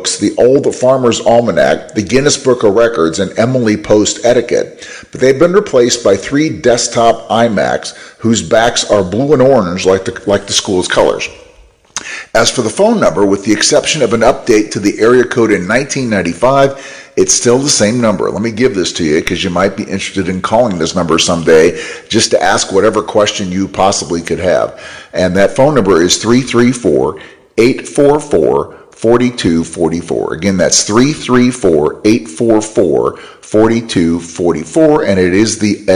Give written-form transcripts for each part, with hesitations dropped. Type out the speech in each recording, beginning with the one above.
books, The Old Farmer's Almanac, The Guinness Book of Records, and Emily Post Etiquette, but they've been replaced by 3 desktop iMacs whose backs are blue and orange like the school's colors. As for the phone number, with the exception of an update to the area code in 1995, it's still the same number. Let me give this to you because you might be interested in calling this number someday just to ask whatever question you possibly could have. And that phone number is 334-844-4244. Again, that's 334-844-4244, and it is the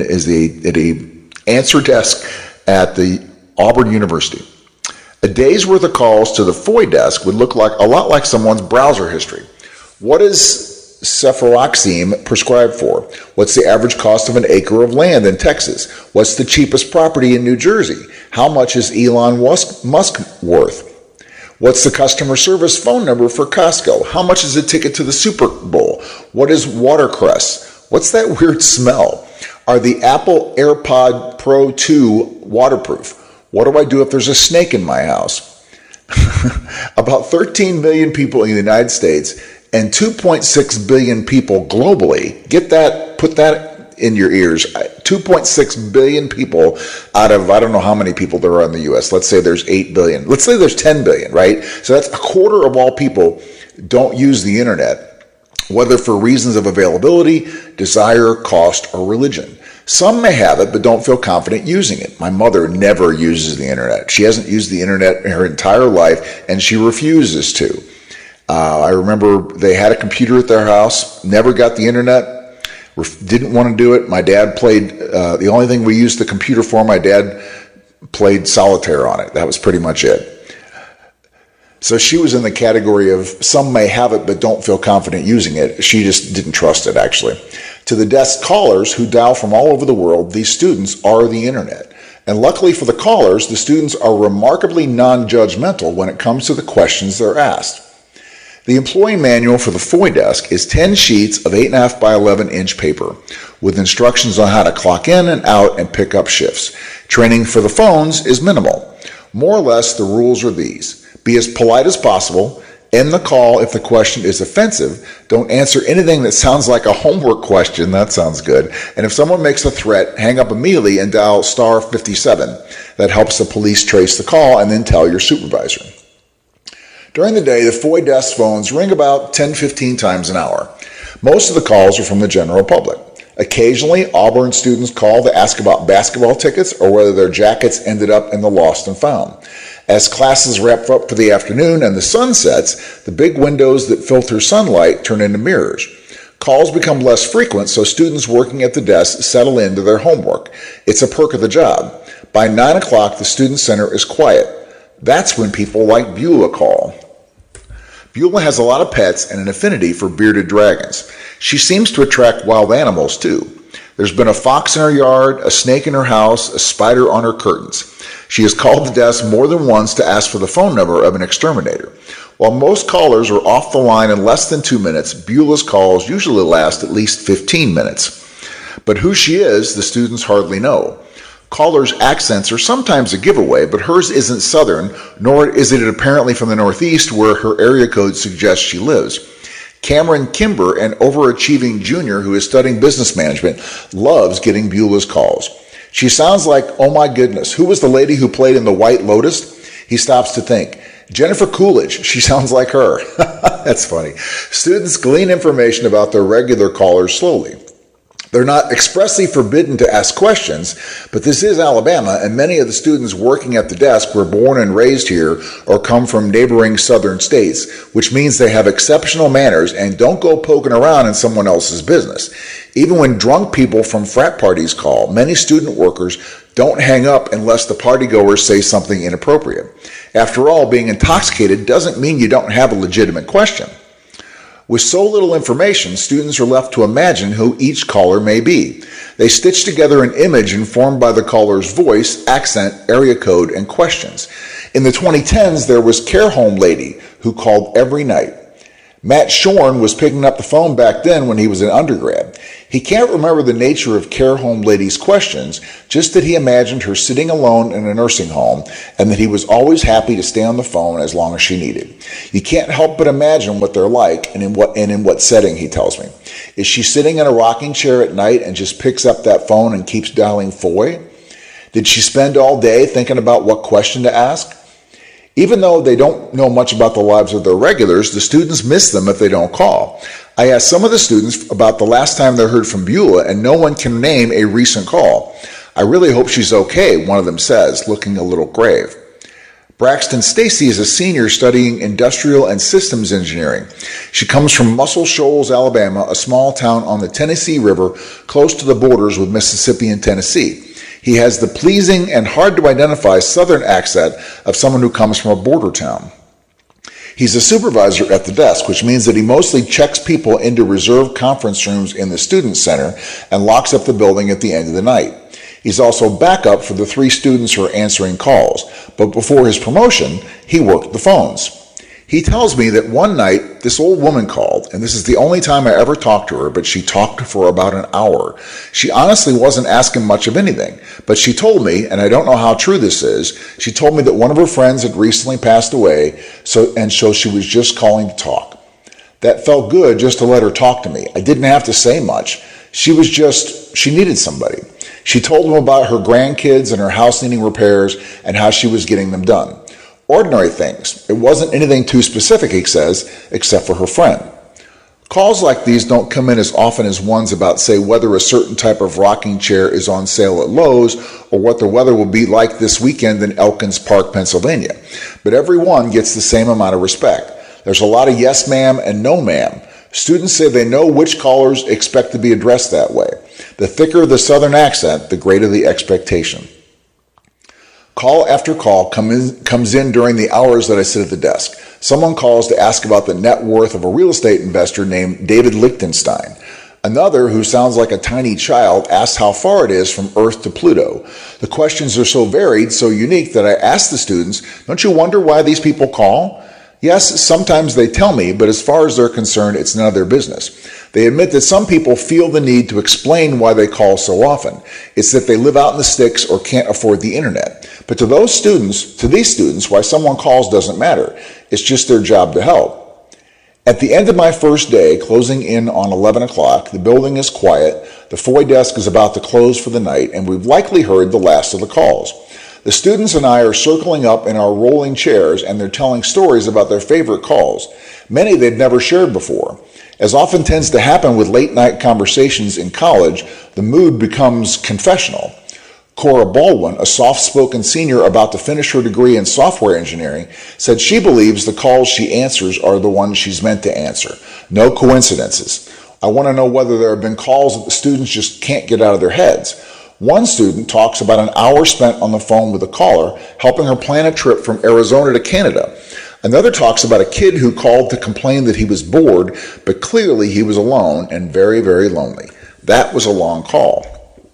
answer desk at the Auburn University. A day's worth of calls to the FOI desk would look like a lot like someone's browser history. What is cefuroxime prescribed for? What's the average cost of an acre of land in Texas? What's the cheapest property in New Jersey? How much is Elon Musk worth? What's the customer service phone number for Costco? How much is a ticket to the Super Bowl? What is watercress? What's that weird smell? Are the Apple AirPod Pro 2 waterproof? What do I do if there's a snake in my house? About 13 million people in the United States and 2.6 billion people globally. Get that, put that in your ears. 2.6 billion people out of, I don't know how many people there are in the U.S. Let's say there's 8 billion. Let's say there's 10 billion, right? So that's a quarter of all people don't use the internet, whether for reasons of availability, desire, cost, or religion. Some may have it, but don't feel confident using it. My mother never uses the internet. She hasn't used the internet in her entire life, and she refuses to. I remember they had a computer at their house, never got the internet, didn't want to do it. My dad played, the only thing we used the computer for, my dad played solitaire on it. That was pretty much it. So she was in the category of some may have it, but don't feel confident using it. She just didn't trust it, actually. To the desk callers who dial from all over the world, these students are the internet. And luckily for the callers, the students are remarkably non-judgmental when it comes to the questions they're asked. The employee manual for the FOI desk is 10 sheets of 8.5 by 11 inch paper with instructions on how to clock in and out and pick up shifts. Training for the phones is minimal. More or less, the rules are these. Be as polite as possible. End the call if the question is offensive. Don't answer anything that sounds like a homework question. That sounds good. And if someone makes a threat, hang up immediately and dial star 57. That helps the police trace the call and then tell your supervisor. During the day, the FOI desk phones ring about 10-15 times an hour. Most of the calls are from the general public. Occasionally, Auburn students call to ask about basketball tickets or whether their jackets ended up in the lost and found. As classes wrap up for the afternoon and the sun sets, the big windows that filter sunlight turn into mirrors. Calls become less frequent, so students working at the desk settle into their homework. It's a perk of the job. By 9 o'clock, the student center is quiet. That's when people like Beulah call. Beulah has a lot of pets and an affinity for bearded dragons. She seems to attract wild animals, too. There's been a fox in her yard, a snake in her house, a spider on her curtains. She has called the desk more than once to ask for the phone number of an exterminator. While most callers are off the line in less than 2 minutes, Beulah's calls usually last at least 15 minutes. But who she is, the students hardly know. Callers' accents are sometimes a giveaway, but hers isn't Southern, nor is it apparently from the Northeast where her area code suggests she lives. Cameron Kimber, an overachieving junior who is studying business management, loves getting Beulah's calls. She sounds like, oh my goodness, who was the lady who played in The White Lotus? He stops to think. Jennifer Coolidge, she sounds like her. That's funny. Students glean information about their regular callers slowly. They're not expressly forbidden to ask questions, but this is Alabama, and many of the students working at the desk were born and raised here or come from neighboring southern states, which means they have exceptional manners and don't go poking around in someone else's business. Even when drunk people from frat parties call, many student workers don't hang up unless the partygoers say something inappropriate. After all, being intoxicated doesn't mean you don't have a legitimate question. With so little information, students are left to imagine who each caller may be. They stitch together an image informed by the caller's voice, accent, area code, and questions. In the 2010s, there was Care Home Lady who called every night. Matt Shorn was picking up the phone back then when he was an undergrad. He can't remember the nature of care home lady's questions, just that he imagined her sitting alone in a nursing home and that he was always happy to stay on the phone as long as she needed. You can't help but imagine what they're like and in what setting, he tells me. Is she sitting in a rocking chair at night and just picks up that phone and keeps dialing Foy? Did she spend all day thinking about what question to ask? Even though they don't know much about the lives of their regulars, the students miss them if they don't call. I asked some of the students about the last time they heard from Beulah, and no one can name a recent call. I really hope she's okay, one of them says, looking a little grave. Braxton Stacy is a senior studying industrial and systems engineering. She comes from Muscle Shoals, Alabama, a small town on the Tennessee River close to the borders with Mississippi and Tennessee. He has the pleasing and hard-to-identify southern accent of someone who comes from a border town. He's a supervisor at the desk, which means that he mostly checks people into reserved conference rooms in the student center and locks up the building at the end of the night. He's also backup for the 3 students who are answering calls, but before his promotion, he worked the phones. He tells me that one night, this old woman called, and this is the only time I ever talked to her, but she talked for about an hour. She honestly wasn't asking much of anything, but she told me, and I don't know how true this is, she told me that one of her friends had recently passed away, so she was just calling to talk. That felt good just to let her talk to me. I didn't have to say much. She needed somebody. She told him about her grandkids and her house needing repairs and how she was getting them done. Ordinary things. It wasn't anything too specific, he says, except for her friend. Calls like these don't come in as often as ones about, say, whether a certain type of rocking chair is on sale at Lowe's or what the weather will be like this weekend in Elkins Park, Pennsylvania. But every one gets the same amount of respect. There's a lot of yes ma'am and no ma'am. Students say they know which callers expect to be addressed that way. The thicker the southern accent, the greater the expectation. Call after call comes in during the hours that I sit at the desk. Someone calls to ask about the net worth of a real estate investor named David Lichtenstein. Another, who sounds like a tiny child, asks how far it is from Earth to Pluto. The questions are so varied, so unique, that I ask the students, don't you wonder why these people call? Yes, sometimes they tell me, but as far as they're concerned, it's none of their business. They admit that some people feel the need to explain why they call so often. It's that they live out in the sticks or can't afford the internet. But to these students, why someone calls doesn't matter. It's just their job to help. At the end of my first day, closing in on 11 o'clock, the building is quiet, the Foy desk is about to close for the night, and we've likely heard the last of the calls. The students and I are circling up in our rolling chairs, and they're telling stories about their favorite calls, many they'd never shared before. As often tends to happen with late-night conversations in college, the mood becomes confessional. Cora Baldwin, a soft-spoken senior about to finish her degree in software engineering, said she believes the calls she answers are the ones she's meant to answer. No coincidences. I want to know whether there have been calls that the students just can't get out of their heads. One student talks about an hour spent on the phone with a caller, helping her plan a trip from Arizona to Canada. Another talks about a kid who called to complain that he was bored, but clearly he was alone and very, very lonely. That was a long call.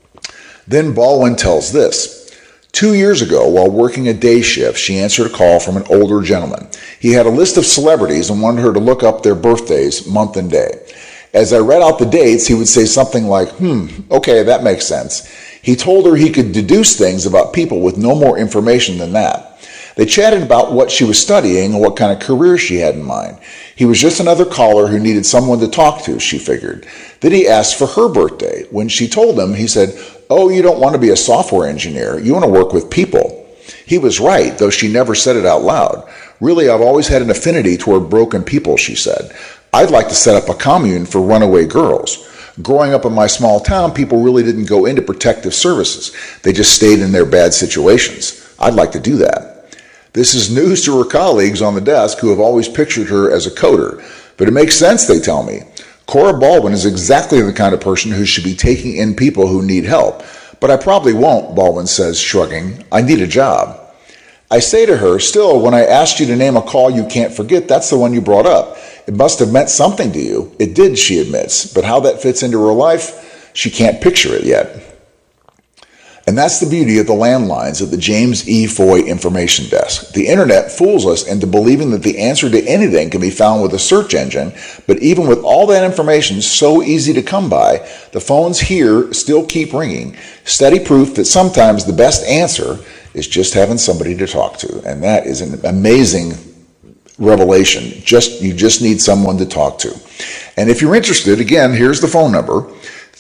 Then Baldwin tells this. 2 years ago, while working a day shift, she answered a call from an older gentleman. He had a list of celebrities and wanted her to look up their birthdays, month and day. As I read out the dates, he would say something like, okay, that makes sense. He told her he could deduce things about people with no more information than that. They chatted about what she was studying and what kind of career she had in mind. He was just another caller who needed someone to talk to, she figured. Then he asked for her birthday. When she told him, he said, "Oh, you don't want to be a software engineer. You want to work with people." He was right, though she never said it out loud. "Really, I've always had an affinity toward broken people," she said. "I'd like to set up a commune for runaway girls. Growing up in my small town, people really didn't go into protective services. They just stayed in their bad situations. I'd like to do that." This is news to her colleagues on the desk who have always pictured her as a coder. But it makes sense, they tell me. Cora Baldwin is exactly the kind of person who should be taking in people who need help. But I probably won't, Baldwin says, shrugging. I need a job. I say to her, still, when I asked you to name a call you can't forget, that's the one you brought up. It must have meant something to you. It did, she admits. But how that fits into her life, she can't picture it yet. And that's the beauty of the landlines at the James E. Foy Information Desk. The internet fools us into believing that the answer to anything can be found with a search engine, but even with all that information so easy to come by, the phones here still keep ringing. Steady proof that sometimes the best answer is just having somebody to talk to. And that is an amazing revelation. You just need someone to talk to. And if you're interested, again, here's the phone number.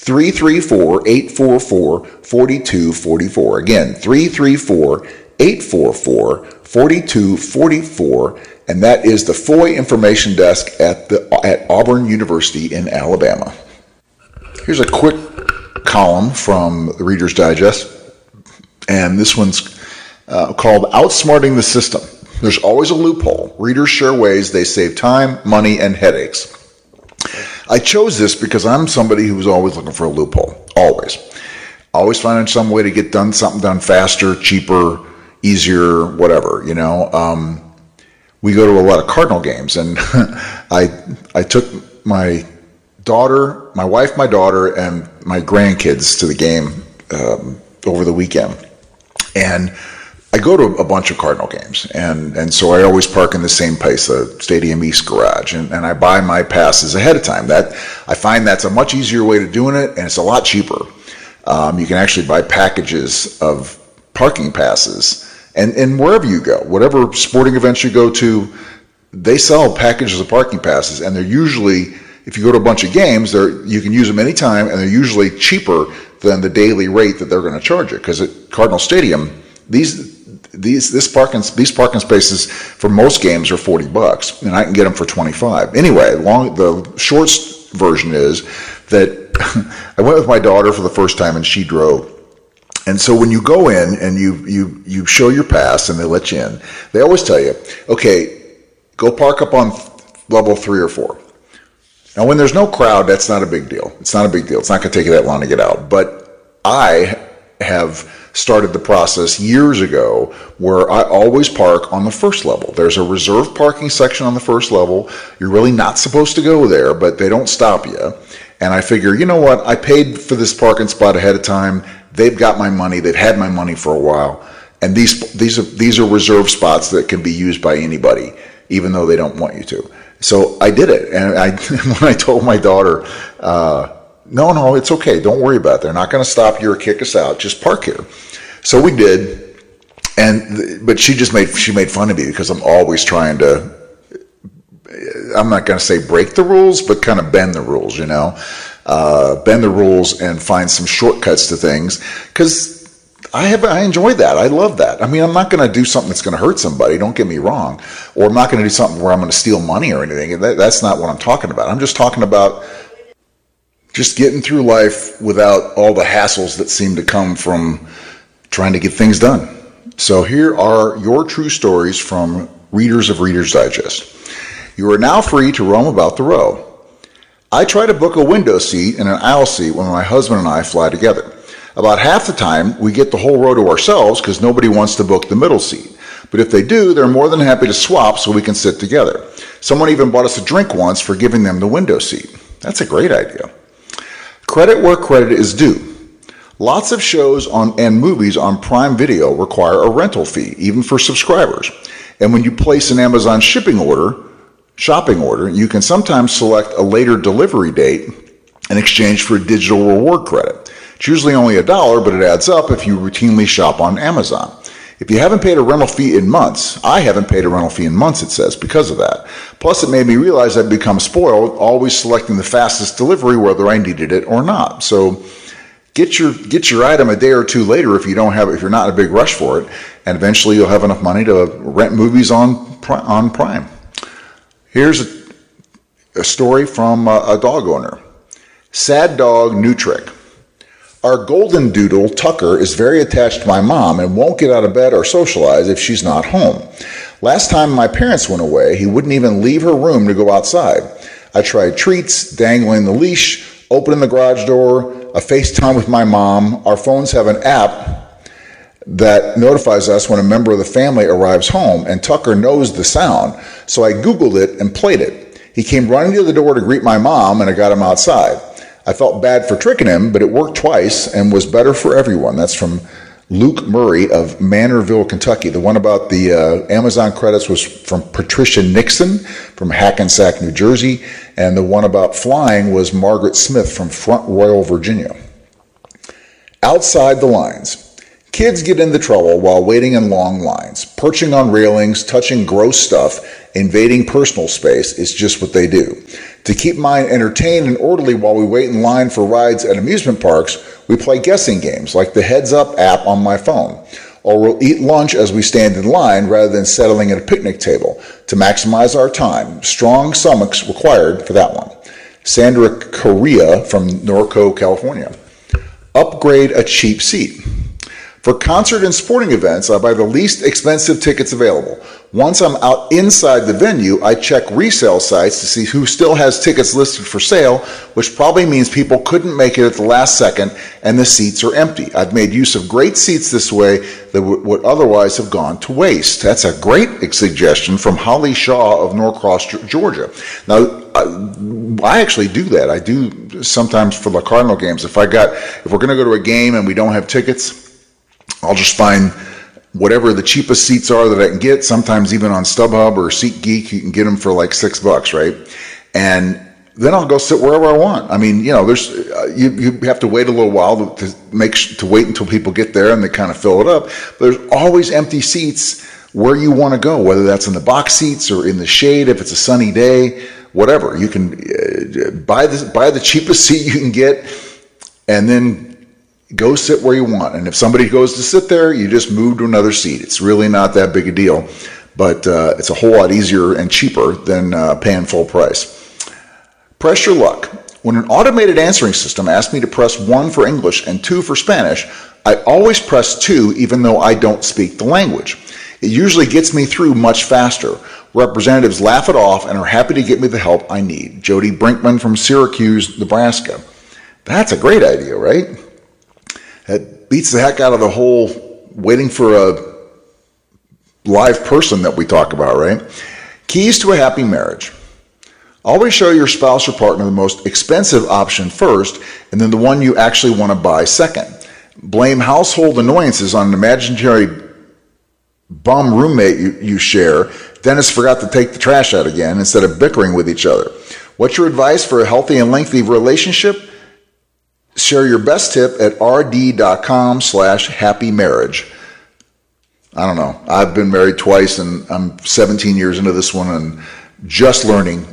334-844-4244. Again, 334-844-4244. And that is the Foy Information Desk at Auburn University in Alabama. Here's a quick column from the Reader's Digest. And this one's called Outsmarting the System. There's always a loophole. Readers share ways they save time, money, and headaches. I chose this because I'm somebody who's always looking for a loophole. Always finding some way to get something done faster, cheaper, easier, whatever, We go to a lot of Cardinal games, and I took my wife, my daughter, and my grandkids to the game over the weekend. And I go to a bunch of Cardinal games, and so I always park in the same place, the Stadium East garage, and I buy my passes ahead of time. I find that's a much easier way of doing it, and it's a lot cheaper. You can actually buy packages of parking passes, and wherever you go, whatever sporting events you go to, they sell packages of parking passes, and they're usually, if you go to a bunch of games, you can use them anytime, and they're usually cheaper than the daily rate that they're going to charge you, because at Cardinal Stadium, these parking spaces for most games are $40, and I can get them for $25. Anyway, the short version is that I went with my daughter for the first time, and she drove. And so when you go in and you show your pass and they let you in, they always tell you, okay, go park up on level 3 or 4. Now, when there's no crowd, that's not a big deal. It's not a big deal. It's not going to take you that long to get out. But I have started the process years ago where I always park on the first level. There's a reserved parking section on the first level. You're really not supposed to go there, but they don't stop you. And I figure, you know what? I paid for this parking spot ahead of time. They've got my money. They've had my money for a while. And these are reserved spots that can be used by anybody, even though they don't want you to. So I did it. And when I told my daughter, no, it's okay. Don't worry about it. They're not going to stop you or kick us out. Just park here. So we did. But she made fun of me because I'm always trying to, I'm not going to say break the rules, but kind of bend the rules, bend the rules and find some shortcuts to things, because I enjoy that. I love that. I mean, I'm not going to do something that's going to hurt somebody. Don't get me wrong. Or I'm not going to do something where I'm going to steal money or anything. That's not what I'm talking about. I'm just talking about just getting through life without all the hassles that seem to come from trying to get things done. So here are your true stories from readers of Reader's Digest. You are now free to roam about the row. I try to book a window seat and an aisle seat when my husband and I fly together. About half the time, we get the whole row to ourselves because nobody wants to book the middle seat. But if they do, they're more than happy to swap so we can sit together. Someone even bought us a drink once for giving them the window seat. That's a great idea. Credit where credit is due. Lots of shows and movies on Prime Video require a rental fee, even for subscribers. And when you place an Amazon shopping order, you can sometimes select a later delivery date in exchange for digital reward credit. It's usually only $1, but it adds up if you routinely shop on Amazon. If you haven't paid a rental fee in months, I haven't paid a rental fee in months, it says, because of that. Plus, it made me realize I'd become spoiled, always selecting the fastest delivery whether I needed it or not. So get your item a day or two later if you're not in a big rush for it, and eventually you'll have enough money to rent movies on Prime. Here's a story from a dog owner. Sad dog, new trick. Our golden doodle, Tucker, is very attached to my mom and won't get out of bed or socialize if she's not home. Last time my parents went away, he wouldn't even leave her room to go outside. I tried treats, dangling the leash, opening the garage door, a FaceTime with my mom. Our phones have an app that notifies us when a member of the family arrives home, and Tucker knows the sound, so I Googled it and played it. He came running to the door to greet my mom, and I got him outside. I felt bad for tricking him, but it worked twice and was better for everyone. That's from Luke Murray of Manorville, Kentucky. The one about the Amazon credits was from Patricia Nixon from Hackensack, New Jersey. And the one about flying was Margaret Smith from Front Royal, Virginia. Outside the lines. Kids get into trouble while waiting in long lines. Perching on railings, touching gross stuff, invading personal space is just what they do. To keep mine entertained and orderly while we wait in line for rides at amusement parks, we play guessing games like the Heads Up app on my phone. Or we'll eat lunch as we stand in line rather than settling at a picnic table to maximize our time. Strong stomachs required for that one. Sandra Correa from Norco, California. Upgrade a cheap seat. For concert and sporting events, I buy the least expensive tickets available. Once I'm out inside the venue, I check resale sites to see who still has tickets listed for sale, which probably means people couldn't make it at the last second and the seats are empty. I've made use of great seats this way that would otherwise have gone to waste. That's a great suggestion from Holly Shaw of Norcross, Georgia. Now, I actually do that. I do sometimes for the Cardinal games. If we're going to go to a game and we don't have tickets, I'll just find whatever the cheapest seats are that I can get. Sometimes even on StubHub or SeatGeek, you can get them for like $6, right? And then I'll go sit wherever I want. I mean, there's you have to wait a little while to wait until people get there and they kind of fill it up. But there's always empty seats where you want to go, whether that's in the box seats or in the shade if it's a sunny day, whatever. You can buy the cheapest seat you can get, and then go sit where you want. And if somebody goes to sit there, you just move to another seat. It's really not that big a deal, but it's a whole lot easier and cheaper than paying full price. Press your luck. When an automated answering system asks me to press 1 for English and 2 for Spanish, I always press 2 even though I don't speak the language. It usually gets me through much faster. Representatives laugh it off and are happy to get me the help I need. Jody Brinkman from Syracuse, Nebraska. That's a great idea, right? That beats the heck out of the whole waiting for a live person that we talk about, right? Keys to a happy marriage. Always show your spouse or partner the most expensive option first, and then the one you actually want to buy second. Blame household annoyances on an imaginary bum roommate you share. Dennis forgot to take the trash out again instead of bickering with each other. What's your advice for a healthy and lengthy relationship? Share your best tip at rd.com/happymarriage. I don't know. I've been married twice and I'm 17 years into this one and just learning,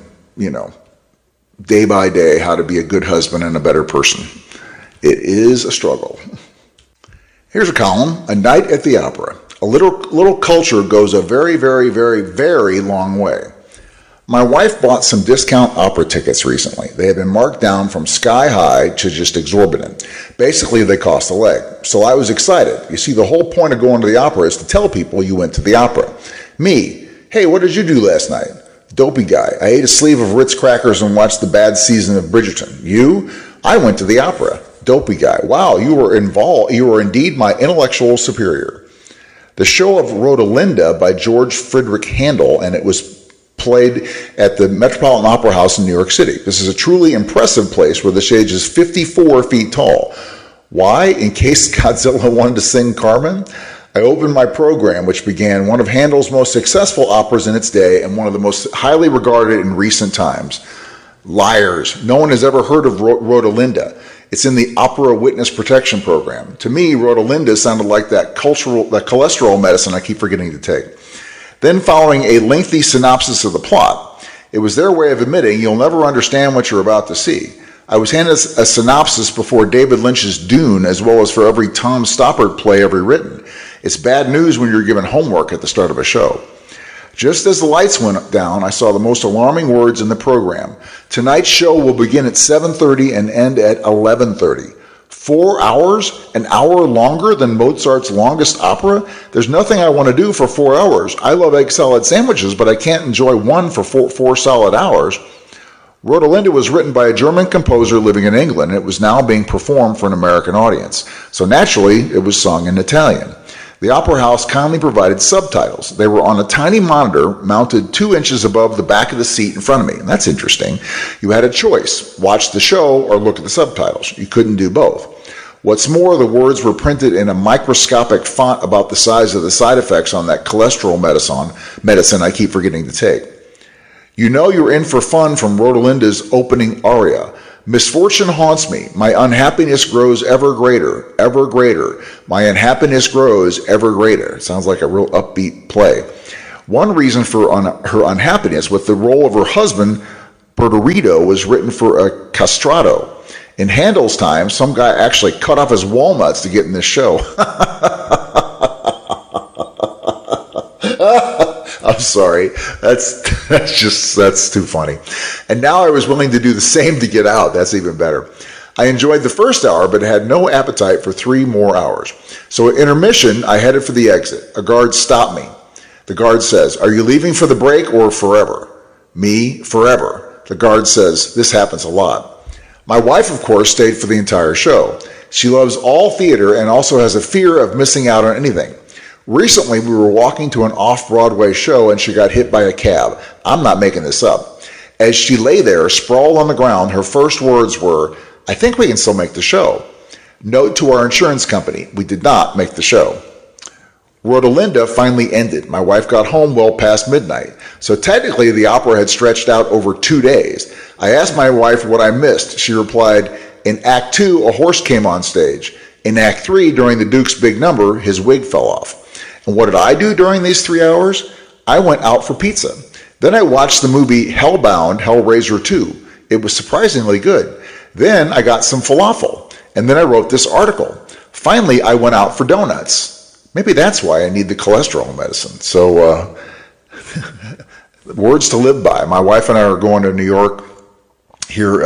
day by day how to be a good husband and a better person. It is a struggle. Here's a column, A Night at the Opera. A little culture goes a very, very, very, very long way. My wife bought some discount opera tickets recently. They have been marked down from sky high to just exorbitant. Basically, they cost a leg. So I was excited. You see, the whole point of going to the opera is to tell people you went to the opera. Me, hey, what did you do last night? Dopey guy. I ate a sleeve of Ritz crackers and watched the bad season of Bridgerton. You? I went to the opera. Dopey guy. Wow, you were indeed my intellectual superior. The show of Rosalinda by George Friedrich Handel, and it was played at the Metropolitan Opera House in New York City. This is a truly impressive place where the stage is 54 feet tall. Why? In case Godzilla wanted to sing Carmen? I opened my program, which began one of Handel's most successful operas in its day and one of the most highly regarded in recent times. Liars. No one has ever heard of Rosalinda. It's in the Opera Witness Protection Program. To me, Rosalinda sounded like that cholesterol medicine I keep forgetting to take. Then following a lengthy synopsis of the plot, it was their way of admitting you'll never understand what you're about to see. I was handed a synopsis before David Lynch's Dune, as well as for every Tom Stoppard play ever written. It's bad news when you're given homework at the start of a show. Just as the lights went down, I saw the most alarming words in the program. Tonight's show will begin at 7:30 and end at 11:30. 4 hours? An hour longer than Mozart's longest opera? There's nothing I want to do for 4 hours. I love egg salad sandwiches, but I can't enjoy one for four solid hours. Rosalinda was written by a German composer living in England, and it was now being performed for an American audience. So naturally, it was sung in Italian. The Opera House kindly provided subtitles. They were on a tiny monitor mounted 2 inches above the back of the seat in front of me. And that's interesting. You had a choice, watch the show or look at the subtitles. You couldn't do both. What's more, the words were printed in a microscopic font about the size of the side effects on that cholesterol medicine I keep forgetting to take. You know you're in for fun from Rodalinda's opening aria. Misfortune haunts me. My unhappiness grows ever greater, ever greater. My unhappiness grows ever greater. Sounds like a real upbeat play. One reason for her unhappiness with the role of her husband, Bertorito, was written for a castrato. In Handel's time, some guy actually cut off his walnuts to get in this show. I'm sorry. That's too funny. And now I was willing to do the same to get out. That's even better. I enjoyed the first hour, but had no appetite for 3 more hours. So at intermission, I headed for the exit. A guard stopped me. The guard says, "Are you leaving for the break or forever?" Me, forever. The guard says, "This happens a lot." My wife, of course, stayed for the entire show. She loves all theater and also has a fear of missing out on anything. Recently, we were walking to an off-Broadway show and she got hit by a cab. I'm not making this up. As she lay there, sprawled on the ground, her first words were, "I think we can still make the show." Note to our insurance company, we did not make the show. Rodalinda finally ended. My wife got home well past midnight. So technically, the opera had stretched out over 2 days. I asked my wife what I missed. She replied, "In Act 2, a horse came on stage. In Act 3, during the Duke's big number, his wig fell off." And what did I do during these 3 hours? I went out for pizza. Then I watched the movie Hellbound, Hellraiser 2. It was surprisingly good. Then I got some falafel. And then I wrote this article. Finally, I went out for donuts. Maybe that's why I need the cholesterol medicine. So, words to live by. My wife and I are going to New York here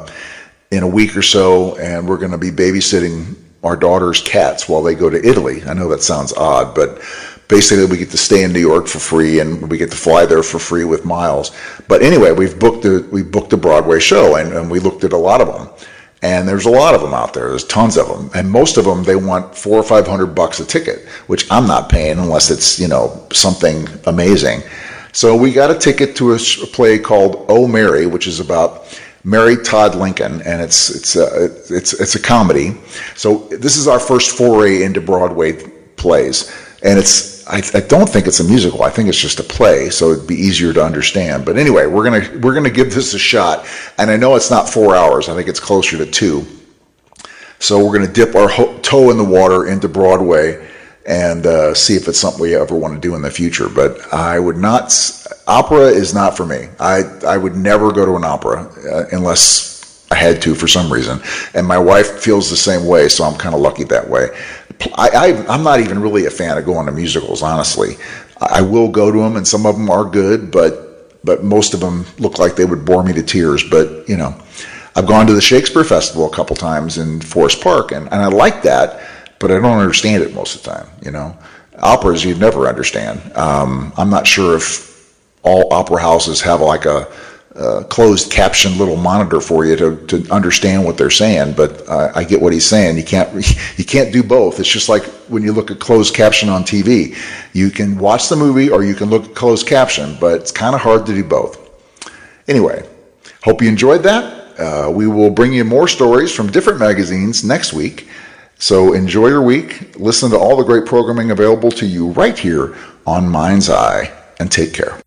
in a week or so, and we're going to be babysitting our daughter's cats while they go to Italy. I know that sounds odd, but basically we get to stay in New York for free, and we get to fly there for free with miles. But anyway, we booked a Broadway show, and we looked at a lot of them. And there's a lot of them out there. There's tons of them. And most of them, they want $400 or $500 a ticket, which I'm not paying unless it's, something amazing. So we got a ticket to a play called Oh, Mary, which is about Mary Todd Lincoln, and it's a comedy. So this is our first foray into Broadway plays. And I don't think it's a musical. I think it's just a play, so it'd be easier to understand. But anyway, we're gonna give this a shot. And I know it's not 4 hours. I think it's closer to 2. So we're gonna dip our toe in the water into Broadway and see if it's something we ever want to do in the future. But I would not. Opera is not for me. I would never go to an opera unless I had to for some reason. And my wife feels the same way, so I'm kind of lucky that way. I'm not even really a fan of going to musicals, honestly. I will go to them, and some of them are good, but most of them look like they would bore me to tears. But, I've gone to the Shakespeare Festival a couple times in Forest Park, and I like that, but I don't understand it most of the time, Operas you'd never understand. I'm not sure if all opera houses have like a closed caption little monitor for you to understand what they're saying, but I get what he's saying. You can't do both. It's just like when you look at closed caption on TV. You can watch the movie or you can look at closed caption, but it's kind of hard to do both. Anyway, hope you enjoyed that. We will bring you more stories from different magazines next week. So enjoy your week. Listen to all the great programming available to you right here on Mind's Eye, and take care.